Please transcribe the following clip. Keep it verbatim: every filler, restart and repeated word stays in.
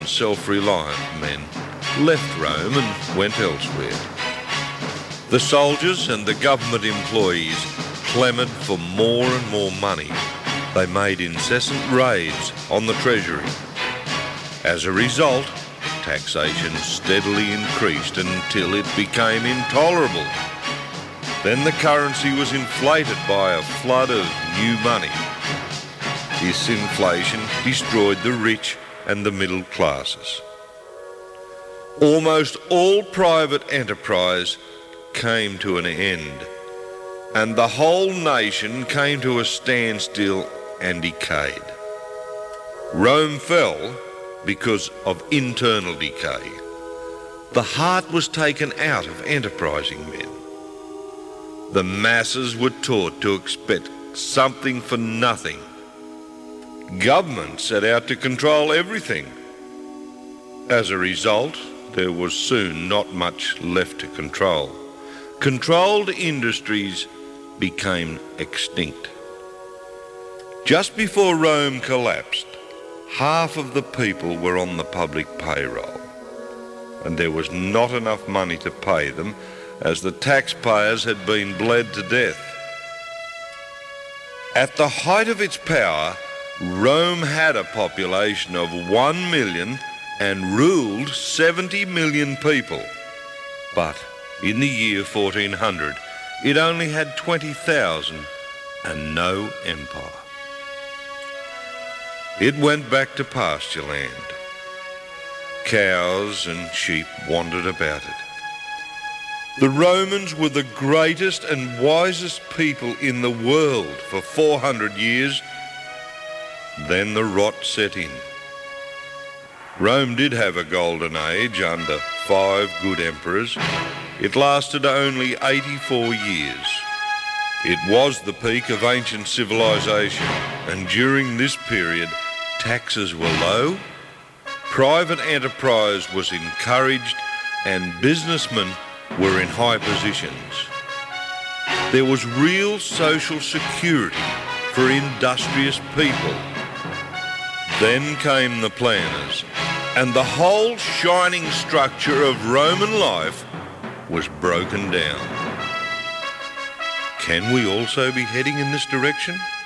self-reliant men left Rome and went elsewhere. The soldiers and the government employees clamoured for more and more money. They made incessant raids on the treasury. As a result, taxation steadily increased until it became intolerable. Then the currency was inflated by a flood of new money. This inflation destroyed the rich and the middle classes. Almost all private enterprise came to an end, and the whole nation came to a standstill and decayed. Rome fell because of internal decay. The heart was taken out of enterprising men. The masses were taught to expect something for nothing. Government set out to control everything. As a result, there was soon not much left to control. Controlled industries became extinct. Just before Rome collapsed, half of the people were on the public payroll, and there was not enough money to pay them, as the taxpayers had been bled to death. At the height of its power, Rome had a population of one million and ruled seventy million people. But in the year fourteen hundred, it only had twenty thousand and no empire. It went back to pasture land. Cows and sheep wandered about it. The Romans were the greatest and wisest people in the world for four hundred years. Then the rot set in. Rome did have a golden age under five good emperors. It lasted only eighty-four years. It was the peak of ancient civilization, and during this period, taxes were low, private enterprise was encouraged, and businessmen were in high positions. There was real social security for industrious people. Then came the planners, and the whole shining structure of Roman life was broken down. Can we also be heading in this direction?